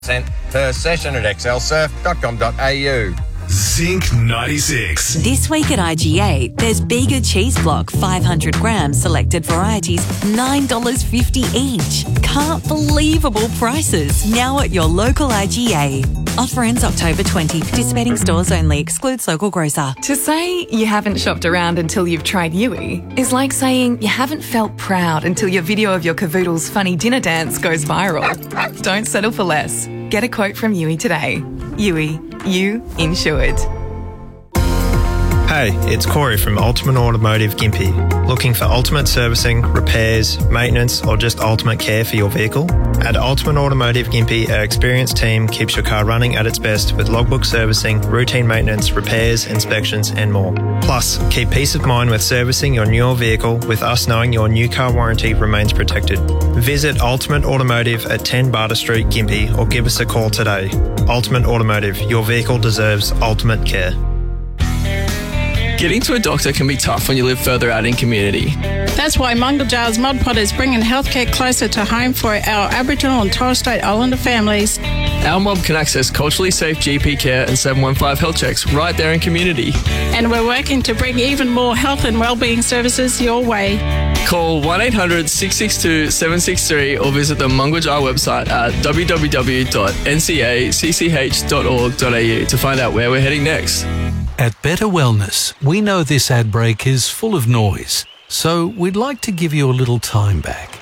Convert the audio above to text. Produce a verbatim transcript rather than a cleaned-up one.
per session at x l surf dot com dot a u. Zinc ninety-six. This week at I G A, there's Bega Cheese Block, five hundred grams, selected varieties, nine dollars fifty each. Can't believable prices. Now at your local I G A. Offer ends October twentieth. Participating stores only. Excludes local grocer. To say you haven't shopped around until you've tried Yui is like saying you haven't felt proud until your video of your cavoodle's funny dinner dance goes viral. Don't settle for less. Get a quote from Yui today. Yui, you insured. Hey, it's Corey from Ultimate Automotive Gympie. Looking for ultimate servicing, repairs, maintenance, or just ultimate care for your vehicle? At Ultimate Automotive Gympie, our experienced team keeps your car running at its best with logbook servicing, routine maintenance, repairs, inspections, and more. Plus, keep peace of mind with servicing your newer vehicle with us knowing your new car warranty remains protected. Visit Ultimate Automotive at ten Barter Street, Gympie, or give us a call today. Ultimate Automotive, your vehicle deserves ultimate care. Getting to a doctor can be tough when you live further out in community. That's why Mungajar's Mod Pod is bringing healthcare closer to home for our Aboriginal and Torres Strait Islander families. Our mob can access culturally safe G P care and seven one five health checks right there in community. And we're working to bring even more health and wellbeing services your way. Call one eight hundred six six two seven six three or visit the Mungajar website at w w w dot n c a c c h dot org dot a u to find out where we're heading next. At Better Wellness, we know this ad break is full of noise, so we'd like to give you a little time back.